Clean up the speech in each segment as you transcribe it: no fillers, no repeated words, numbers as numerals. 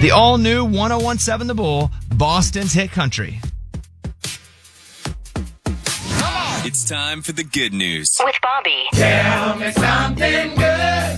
The all-new 101.7 The Bull, Boston's hit country. It's time for the good news. With Bobby. Tell me something good.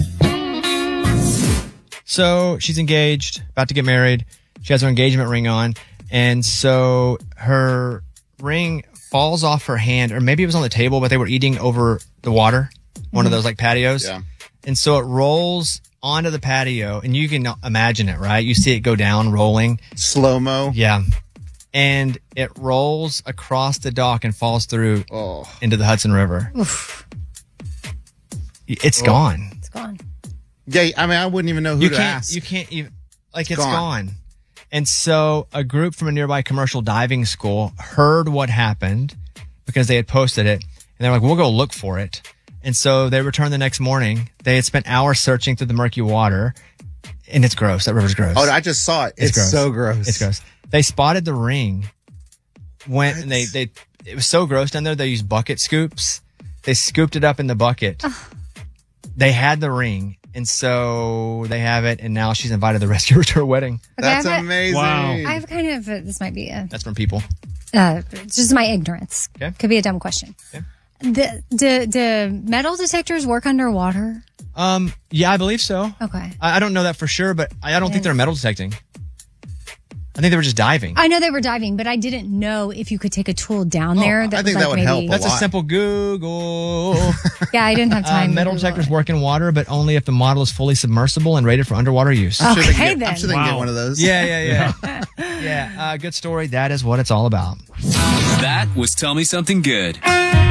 So she's engaged, about to get married. She has her engagement ring on. And so her ring falls off her hand, or maybe it was on the table, but they were eating over the water, one of those like patios. Yeah. And so it rolls onto the patio, and you can imagine it, right? You see it go down, rolling. Slow-mo. Yeah. And it rolls across the dock and falls through into the Hudson River. Oof. It's gone. It's gone. Yeah, I mean, I wouldn't even know who to ask. You can't even, like, it's gone. And so a group from a nearby commercial diving school heard what happened because they had posted it. And they're like, we'll go look for it. And so they returned the next morning. They had spent hours searching through the murky water. And it's gross. That river's gross. Oh, I just saw it. It's gross. so gross. It's gross. They spotted the ring. And it was so gross down there. They used bucket scoops. They scooped it up in the bucket. They had the ring. And so they have it. And now she's invited the rescuer to her wedding. Okay, That's amazing. Wow. I have kind of, this might be That's from people. just my ignorance. Okay. Could be a dumb question. Okay. Do metal detectors work underwater? Yeah, I believe so. Okay. I don't know that for sure, but I don't think they're metal detecting. I think they were just diving. I know they were diving, but I didn't know if you could take a tool down there. I think that would help a That's a lot. simple Google. Yeah, I didn't have time. Metal to Google detectors it. work in water, but only if the model is fully submersible and rated for underwater use. I'm sure they Okay, can get, I'm then. sure they can get one of those. Yeah. Yeah, good story. That is what it's all about. That was Tell Me Something Good.